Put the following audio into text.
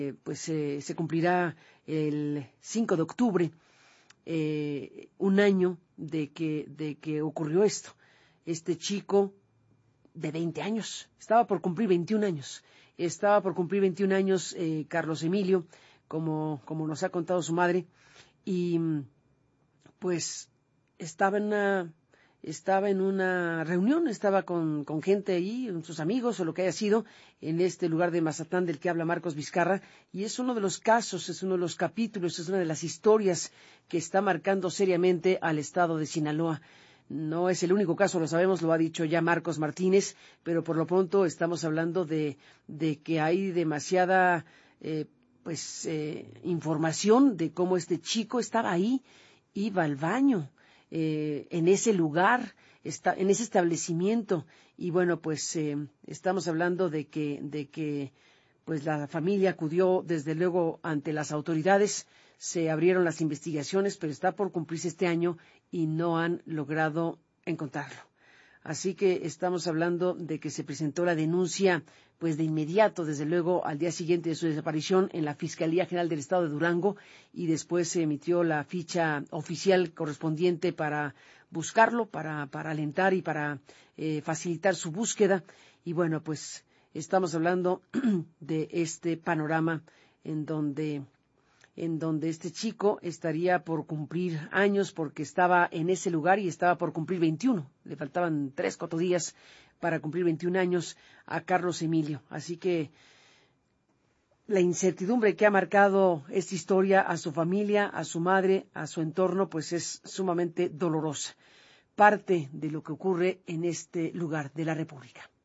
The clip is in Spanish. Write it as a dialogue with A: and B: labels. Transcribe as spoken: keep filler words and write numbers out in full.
A: pues eh, se cumplirá el cinco de octubre, eh, un año de que, de que ocurrió esto. Este chico de veinte años, estaba por cumplir veintiún años, estaba por cumplir veintiún años eh, Carlos Emilio, como, como nos ha contado su madre, y pues estaba en una, estaba en una reunión, estaba con, con gente ahí, sus amigos o lo que haya sido, en este lugar de Mazatlán del que habla Marcos Vizcarra, y es uno de los casos, es uno de los capítulos, es una de las historias que está marcando seriamente al estado de Sinaloa. No es el único caso, lo sabemos, lo ha dicho ya Marcos Martínez, pero por lo pronto estamos hablando de, de que hay demasiada eh, pues eh, información de cómo este chico estaba ahí, iba al baño, eh, en ese lugar, está, en ese establecimiento, y bueno, pues eh, estamos hablando de que, de que pues la familia acudió desde luego ante las autoridades, se abrieron las investigaciones, pero está por cumplirse este año y no han logrado encontrarlo. Así que estamos hablando de que se presentó la denuncia, pues de inmediato, desde luego, al día siguiente de su desaparición en la Fiscalía General del Estado de Durango, y después se emitió la ficha oficial correspondiente para buscarlo, para, para alentar y para eh, facilitar su búsqueda. Y bueno, pues estamos hablando de este panorama en donde en donde este chico estaría por cumplir años porque estaba en ese lugar y estaba por cumplir veintiuno. Le faltaban tres, cuatro días para cumplir veintiún años a Carlos Emilio. Así que la incertidumbre que ha marcado esta historia a su familia, a su madre, a su entorno, pues es sumamente dolorosa. Parte de lo que ocurre en este lugar de la República.